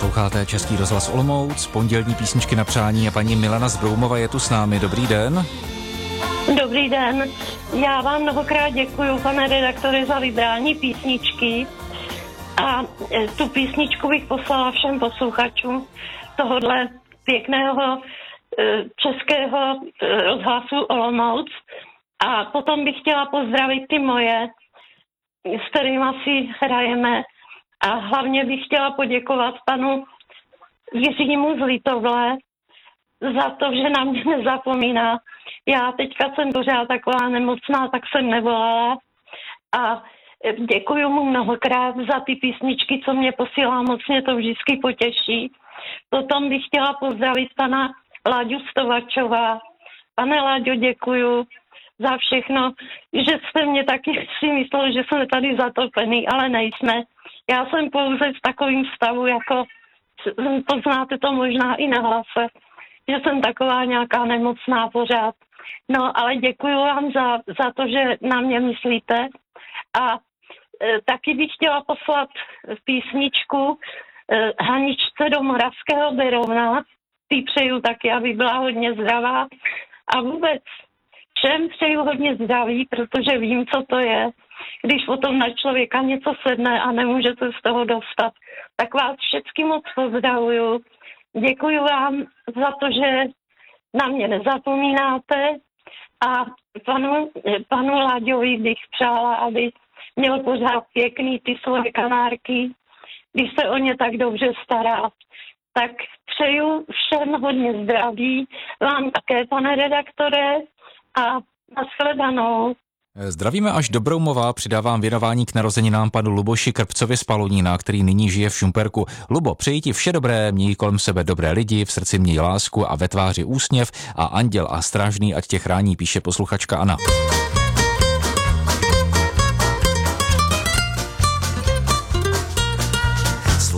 Posloucháte Český rozhlas Olomouc, pondělní písničky na přání a paní Milana Zbroumova je tu s námi. Dobrý den. Dobrý den. Já vám mnohokrát děkuju, pane redaktore, za vybrání písničky. A tu písničku bych poslala všem posluchačům tohodle pěkného českého rozhlasu Olomouc. A potom bych chtěla pozdravit ty moje, s kterými si hrajeme. A hlavně bych chtěla poděkovat panu Jiřímu z Litovle za to, že na mě nezapomíná. Já teďka jsem pořád taková nemocná, tak jsem nevolala. A děkuju mu mnohokrát za ty písničky, co mě posílá, moc mě to vždycky potěší. Potom bych chtěla pozdravit pana Láďu Stovačova. Pane Láďo, děkuju za všechno, že jste mě taky si myslel, že jsme tady zatopený, ale nejsme. Já jsem pouze v takovém stavu, jako poznáte to možná i na hlase, že jsem taková nějaká nemocná pořád. No, ale děkuju vám za to, že na mě myslíte. A taky bych chtěla poslat písničku Haničce do Moravského Berouna. Ty přeju taky, aby byla hodně zdravá. A vůbec všem přeju hodně zdraví, protože vím, co to je, když potom na člověka něco sedne a nemůže se z toho dostat. Tak vás všechny moc pozdravuju. Děkuji vám za to, že na mě nezapomínáte a panu Láďovi bych přála, aby měl pořád pěkný ty svoje kanárky, když se o ně tak dobře stará. Tak přeju všem hodně zdraví, vám také, pane redaktore, a nashledanou. Zdravíme až do Broumova, přidávám věnování k narozeninám panu Luboši Krpcovi z Palonína, který nyní žije v Šumperku. Lubo, přeji ti vše dobré, měj kolem sebe dobré lidi, v srdci měj lásku a ve tváři úsměv a anděl a strážný ať tě chrání, píše posluchačka Anna.